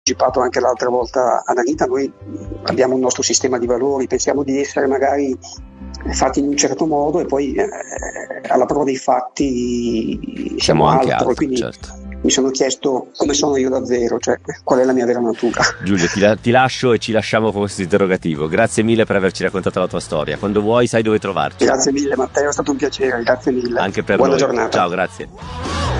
anticipato anche l'altra volta ad Anita, noi abbiamo un nostro sistema di valori, pensiamo di essere magari fatti in un certo modo e poi alla prova dei fatti siamo anche altro, altro, quindi certo. mi sono chiesto come sono io davvero, cioè qual è la mia vera natura. Giulio, ti lascio e ci lasciamo con questo interrogativo. Grazie mille per averci raccontato la tua storia. Quando vuoi sai dove trovarci. Grazie mille Matteo, è stato un piacere, grazie mille. Anche per Buona noi. giornata. Ciao, grazie.